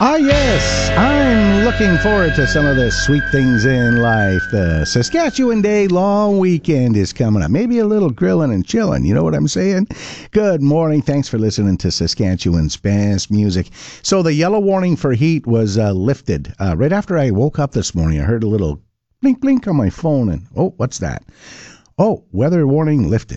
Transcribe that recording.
Ah, yes, I'm looking forward to some of the sweet things in life. The Saskatchewan Day long weekend is coming up. Maybe a little grilling and chilling, you know what I'm saying? Good morning. Thanks for listening to Saskatchewan's best music. So the yellow warning for heat was lifted. Right after I woke up this morning, I heard a little blink, blink on my phone, and oh, what's that? Oh, weather warning lifted.